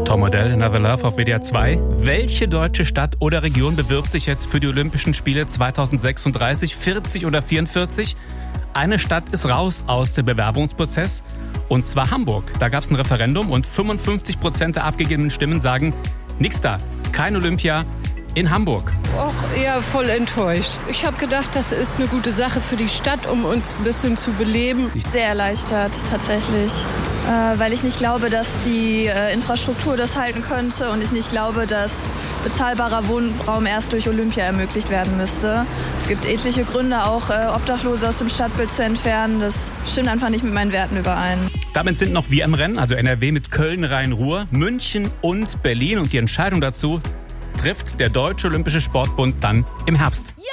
Topmodel, Another Love auf WDR 2. Welche deutsche Stadt oder Region bewirbt sich jetzt für die Olympischen Spiele 2036, 40 oder 44? Eine Stadt ist raus aus dem Bewerbungsprozess, und zwar Hamburg. Da gab es ein Referendum und 55% der abgegebenen Stimmen sagen, nix da, kein Olympia in Hamburg. Och, ja, voll enttäuscht. Ich habe gedacht, das ist eine gute Sache für die Stadt, um uns ein bisschen zu beleben. Sehr erleichtert, tatsächlich. Weil ich nicht glaube, dass die Infrastruktur das halten könnte und ich nicht glaube, dass bezahlbarer Wohnraum erst durch Olympia ermöglicht werden müsste. Es gibt etliche Gründe, auch Obdachlose aus dem Stadtbild zu entfernen. Das stimmt einfach nicht mit meinen Werten überein. Damit sind noch wir im Rennen, also NRW mit Köln, Rhein-Ruhr, München und Berlin. Und die Entscheidung dazu trifft der Deutsche Olympische Sportbund dann im Herbst.